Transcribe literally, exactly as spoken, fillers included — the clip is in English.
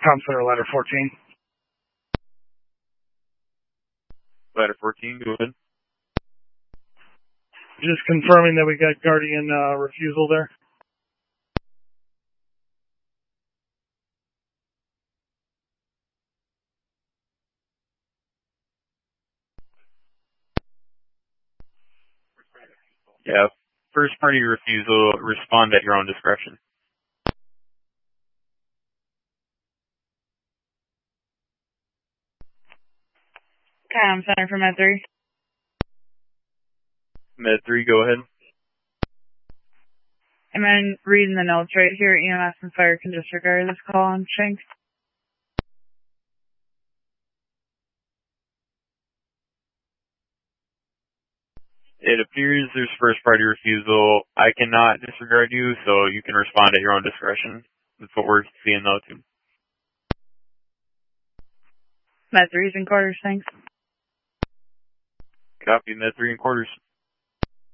Com Center, ladder fourteen. Ladder fourteen, go ahead. Just confirming that we got Guardian uh, refusal there. Yeah, first party refusal, respond at your own discretion. Com Center for Med three. Med three, go ahead. Am I reading the notes right here? E M S and fire can disregard this call on Shank. It appears there's first party refusal. I cannot disregard you, so you can respond at your own discretion. That's what we're seeing though too. Med three's in quarters, thanks. Copy, Med three in quarters.